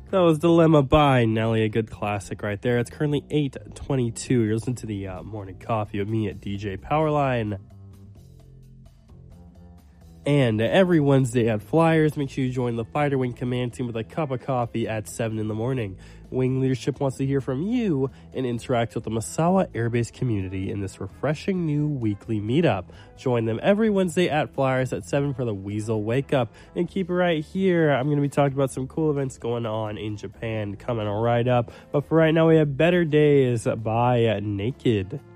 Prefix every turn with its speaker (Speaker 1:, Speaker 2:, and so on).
Speaker 1: That was Dilemma by Nelly, a good classic right there. It's currently 8:22. You're listening to the Morning Coffee with me at DJ Powerline. And every Wednesday at Flyers, make sure you join the Fighter Wing Command Team with a cup of coffee at 7 in the morning. Wing Leadership wants to hear from you and interact with the Misawa Air Base community in this refreshing new weekly meetup. Join them every Wednesday at Flyers at 7 for the Weasel Wake Up. And keep it right here. I'm going to be talking about some cool events going on in Japan coming right up. But for right now, we have Better Days by Naked.